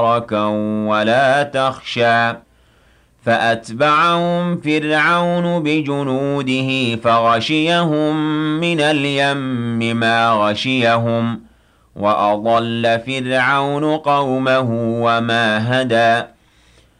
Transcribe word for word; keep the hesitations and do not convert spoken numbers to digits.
رَكًا وَلَا تَخْشَىٰ فَأَتْبَعَهُمْ فِرْعَوْنُ بِجُنُودِهِ فَغَشِيَهُم مِّنَ الْيَمِّ مَا غَشِيَهُمْ وَأَضَلَّ فِرْعَوْنُ قَوْمَهُ وَمَا هَدَىٰ